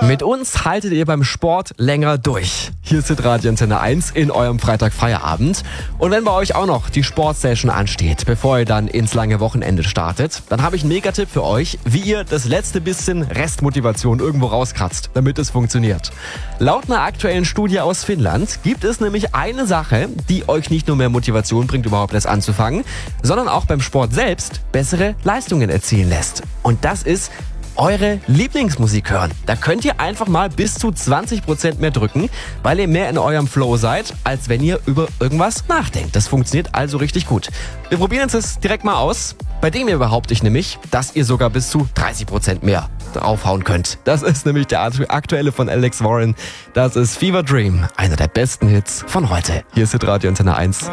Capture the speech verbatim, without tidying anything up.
Mit uns haltet ihr beim Sport länger durch. Hier ist Radio Antenne eins in eurem Freitagfeierabend. Und wenn bei euch auch noch die Sportsession ansteht, bevor ihr dann ins lange Wochenende startet, dann habe ich einen Megatipp für euch, wie ihr das letzte bisschen Restmotivation irgendwo rauskratzt, damit es funktioniert. Laut einer aktuellen Studie aus Finnland gibt es nämlich eine Sache, die euch nicht nur mehr Motivation bringt, überhaupt erst anzufangen, sondern auch beim Sport selbst bessere Leistungen erzielen lässt. Und das ist eure Lieblingsmusik hören. Da könnt ihr einfach mal bis zu zwanzig Prozent mehr drücken, weil ihr mehr in eurem Flow seid, als wenn ihr über irgendwas nachdenkt. Das funktioniert also richtig gut. Wir probieren uns das direkt mal aus. Bei dem hier behaupte ich nämlich, dass ihr sogar bis zu dreißig Prozent mehr draufhauen könnt. Das ist nämlich der aktuelle von Alex Warren. Das ist Fever Dream, einer der besten Hits von heute. Hier ist Radio Antenne eins.